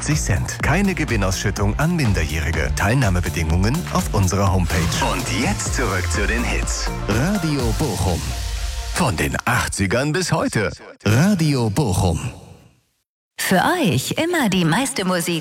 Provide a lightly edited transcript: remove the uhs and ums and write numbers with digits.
50 Cent. Keine Gewinnausschüttung an Minderjährige. Teilnahmebedingungen auf unserer Homepage. Und jetzt zurück zu den Hits. Radio Bochum. Von den 80ern bis heute. Radio Bochum. Für euch immer die meiste Musik